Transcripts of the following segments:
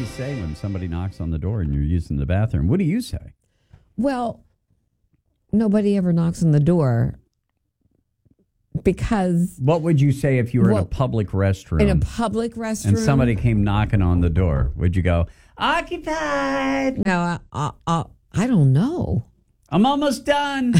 say when somebody knocks on the door and you're using the bathroom? What do you say? Well, nobody ever knocks on the door because... What would you say if you were in a public restroom? In a public restroom? And somebody came knocking on the door. Would you go, occupied? No, I don't know. I'm almost done.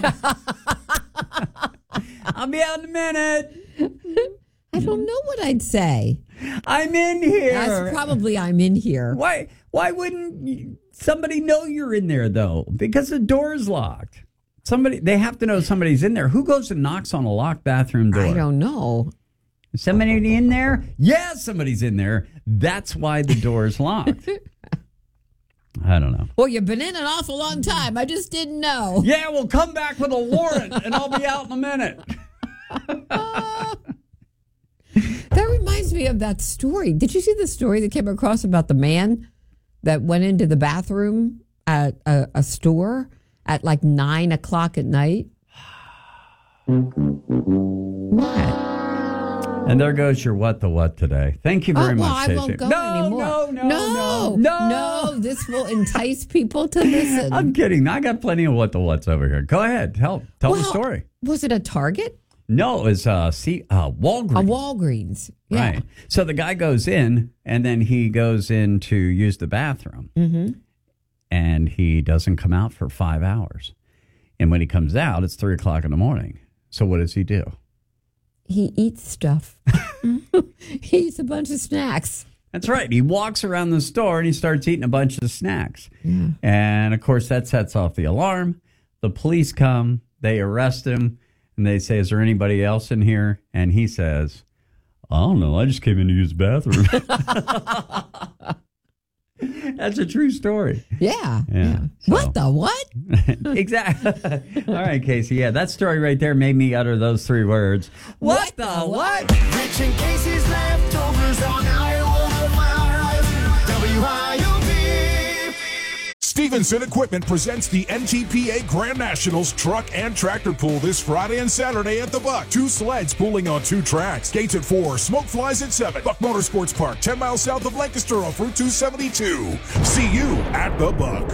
I'll be out in a minute. I don't know what I'd say. I'm in here. That's probably I'm in here. Why wouldn't somebody know you're in there, though? Because the door is locked. They have to know somebody's in there. Who goes and knocks on a locked bathroom door? I don't know. Is somebody in there? Yeah, somebody's in there. That's why the door is locked. I don't know. Well, you've been in an awful long time. I just didn't know. Yeah, we'll come back with a warrant, and I'll be out in a minute. That reminds me of that story. Did you see the story that came across about the man that went into the bathroom at a store at like 9 o'clock at night? What? And there goes your what the what today. Thank you very much, I won't go anymore. No. This will entice people to listen. I'm kidding. I got plenty of what the what's over here. Go ahead. Tell the story. Was it a Target? No, it was Walgreens. A Walgreens. Yeah. Right. So the guy goes in, and then he goes in to use the bathroom. Mm-hmm. And he doesn't come out for 5 hours. And when he comes out, it's 3 o'clock in the morning. So what does he do? He eats stuff. He eats a bunch of snacks. That's right. He walks around the store and he starts eating a bunch of snacks. Yeah. And, of course, that sets off the alarm. The police come. They arrest him. And they say, is there anybody else in here? And he says, I don't know. I just came in to use the bathroom. That's a true story. Yeah. So. What the what? Exactly. All right, Casey. Yeah, that story right there made me utter those 3 words. What the what? Rich and Casey's leftovers on Iowa 105 WIOD. Stevenson Equipment presents the NTPA Grand Nationals Truck and Tractor Pull this Friday and Saturday at the Buck. 2 sleds pulling on 2 tracks. Gates at 4, smoke flies at 7. Buck Motorsports Park, 10 miles south of Lancaster off Route 272. See you at the Buck.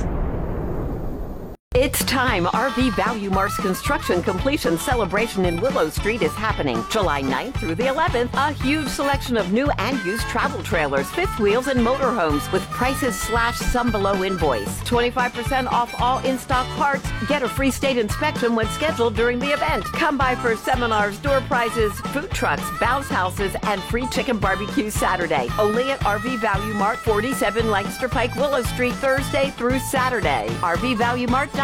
It's time. RV Value Mart's construction completion celebration in Willow Street is happening July 9th through the 11th. A huge selection of new and used travel trailers, fifth wheels, and motorhomes with prices /some below invoice. 25% off all in-stock parts. Get a free state inspection when scheduled during the event. Come by for seminars, door prizes, food trucks, bounce houses, and free chicken barbecue Saturday. Only at RV Value Mart, 47 Lancaster Pike, Willow Street, Thursday through Saturday. RVValueMart.com.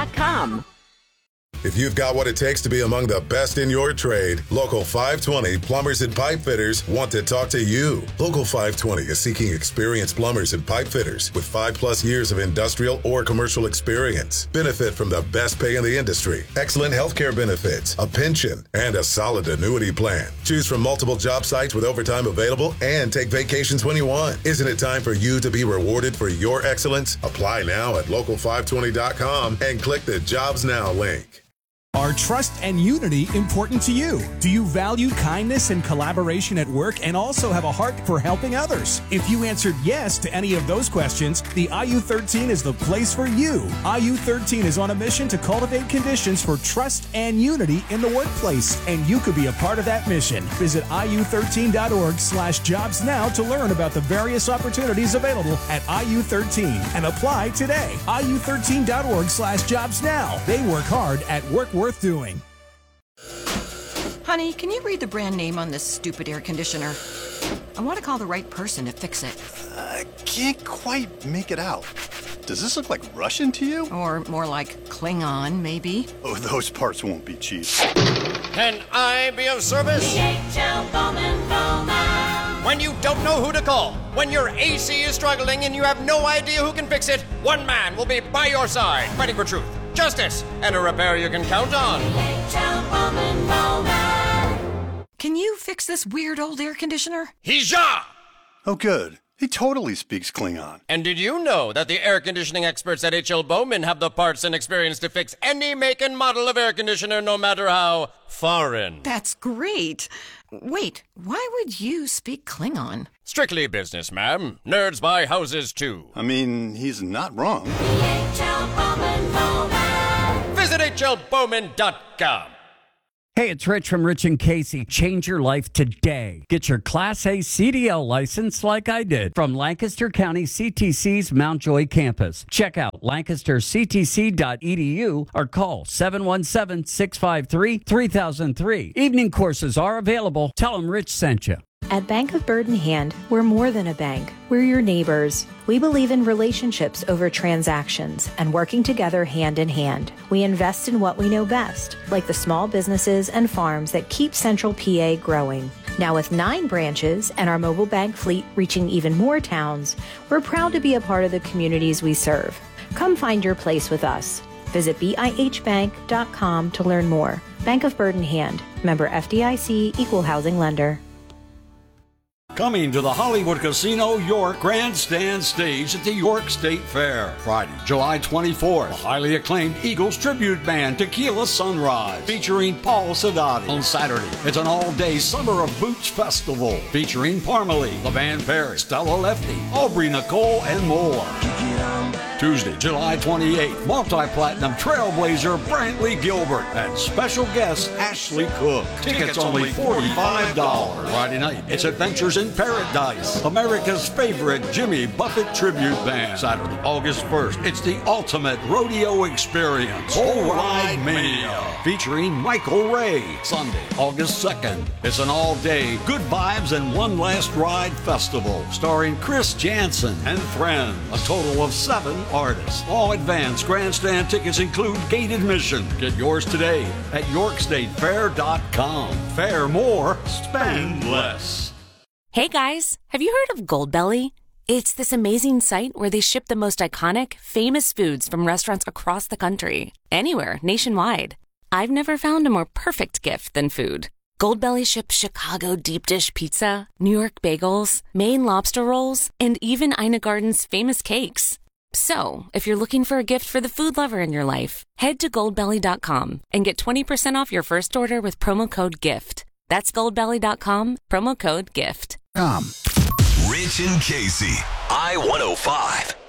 If you've got what it takes to be among the best in your trade, Local 520 Plumbers and Pipe Fitters want to talk to you. Local 520 is seeking experienced plumbers and pipe fitters with 5+ years of industrial or commercial experience. Benefit from the best pay in the industry, excellent healthcare benefits, a pension, and a solid annuity plan. Choose from multiple job sites with overtime available and take vacations when you want. Isn't it time for you to be rewarded for your excellence? Apply now at local520.com and click the Jobs Now link. Are trust and unity important to you? Do you value kindness and collaboration at work and also have a heart for helping others? If you answered yes to any of those questions, the IU13 is the place for you. IU13 is on a mission to cultivate conditions for trust and unity in the workplace, and you could be a part of that mission. Visit iu13.org/jobs now to learn about the various opportunities available at IU13 and apply today. iu13.org/jobs now. They work hard at work worth doing. Honey, can you read the brand name on this stupid air conditioner? I want to call the right person to fix it. I can't quite make it out. Does this look like Russian to you? Or more like Klingon, maybe? Oh, those parts won't be cheap. Can I be of service? DHL Bowman Bowman. When you don't know who to call, when your AC is struggling and you have no idea who can fix it, one man will be by your side, fighting for truth, justice, and a repair you can count on. DHL Bowman Bowman. Can you fix this weird old air conditioner? Hija! Oh, good. He totally speaks Klingon. And did you know that the air conditioning experts at H.L. Bowman have the parts and experience to fix any make and model of air conditioner, no matter how foreign? That's great. Wait, why would you speak Klingon? Strictly business, ma'am. Nerds buy houses, too. I mean, he's not wrong. Visit hlbowman.com. Hey, it's Rich from Rich and Casey. Change your life today. Get your Class A CDL license like I did from Lancaster County CTC's Mount Joy campus. Check out lancasterctc.edu or call 717-653-3003. Evening courses are available. Tell them Rich sent you. At Bank of Bird in Hand, we're more than a bank. We're your neighbors. We believe in relationships over transactions and working together hand in hand. We invest in what we know best, like the small businesses and farms that keep Central PA growing. Now with 9 branches and our mobile bank fleet reaching even more towns, we're proud to be a part of the communities we serve. Come find your place with us. Visit BIHbank.com to learn more. Bank of Bird in Hand. Member FDIC, Equal Housing Lender. Coming to the Hollywood Casino York Grandstand Stage at the York State Fair. Friday, July 24th, the highly acclaimed Eagles tribute band Tequila Sunrise, featuring Paul Sadati. On Saturday, it's an all-day Summer of Boots Festival, featuring Parmalee, LeVan Perry, Stella Lefty, Aubrey Nicole, and more. Tuesday, July 28th, multi-platinum trailblazer Brantley Gilbert and special guest Ashley Cook. Tickets only $45. Friday night, it's Adventures in Paradise, America's favorite Jimmy Buffett tribute band. Saturday, August 1st, it's the ultimate rodeo experience, Whole Ride Mania, featuring Michael Ray. Sunday, August 2nd, it's an all-day Good Vibes and One Last Ride festival, starring Chris Jansen and friends. A total of 7 artists. All advanced grandstand tickets include gate admission. Get yours today at YorkStateFair.com. Fair more, spend less. Hey guys, have you heard of Goldbelly? It's this amazing site where they ship the most iconic, famous foods from restaurants across the country. Anywhere, nationwide. I've never found a more perfect gift than food. Goldbelly ships Chicago deep dish pizza, New York bagels, Maine lobster rolls, and even Ina Garden's famous cakes. So, if you're looking for a gift for the food lover in your life, head to goldbelly.com and get 20% off your first order with promo code GIFT. That's goldbelly.com, promo code GIFT. Rich and Casey, I-105.